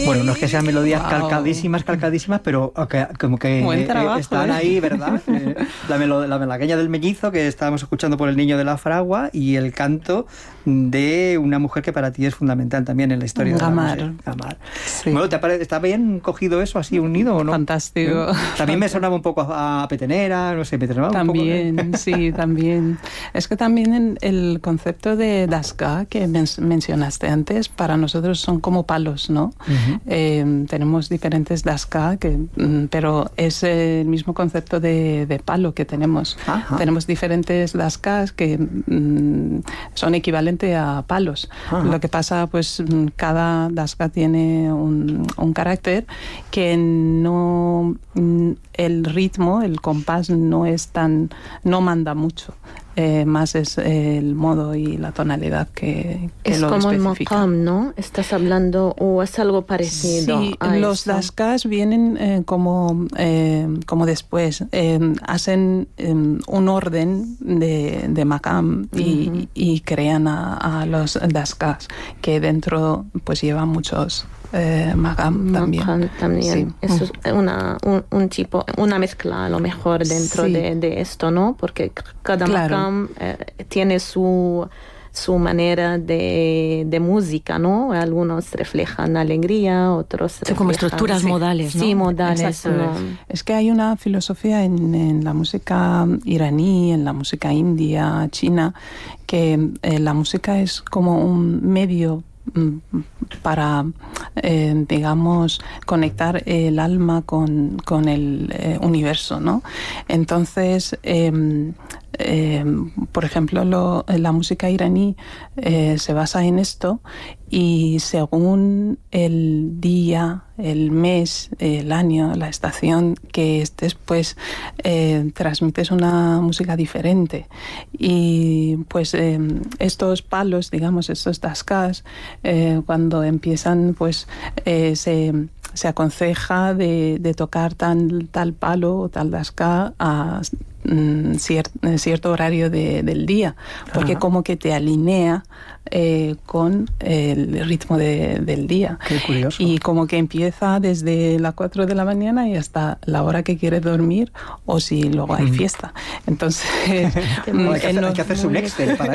Bueno, no es que sean melodías calcadísimas, pero como que están ahí, ¿verdad? La malagueña del mellizo que estábamos escuchando por El niño de la fragua y el canto de una mujer que para ti es fundamental también en la historia de la música. Gamar. Sí. Bueno, ¿está bien cogido eso, así unido o no? Fantástico. También me sonaba un poco a Petenera, no sé, Petenera también, un poco. Sí, también. Es que también el concepto de Daska que mencionaste antes, para nosotros son como palos, ¿no? Uh-huh. Tenemos diferentes Daska, pero es el mismo concepto de palo que tenemos. Ajá. Tenemos diferentes Daskas que son equivalentes a palos. Ajá. Lo que pasa, pues, cada Daska tiene un carácter que no... el ritmo, el compás no manda mucho. Más es el modo y la tonalidad que es lo como especifica. El maqam, ¿no? ¿Estás hablando o es algo parecido? Sí, los daskas vienen como después. Hacen un orden de maqam y crean a los daskas, que dentro pues llevan muchos maqam también. Sí. Eso es un tipo, una mezcla a lo mejor dentro de esto, ¿no? Porque cada maqam tiene su manera de música, ¿no? Algunos reflejan alegría, otros reflejan... como estructuras modales, ¿no? Sí, modales. ¿No? Es que hay una filosofía en la música iraní, en la música india, china, que la música es como un medio para, digamos, conectar el alma con el universo, ¿no? Entonces, por ejemplo, la música iraní se basa en esto, y según el día, el mes, el año, la estación que estés, pues transmites una música diferente. Y pues estos palos, digamos, estos daskas, cuando empiezan, pues se aconseja de tocar tal palo o tal daska a cierto horario del día, porque como que te alinea con el ritmo del día. Qué curioso. Y como que empieza desde las 4 de la mañana y hasta la hora que quieres dormir, o si luego hay fiesta. Entonces hay que hacerse un Excel para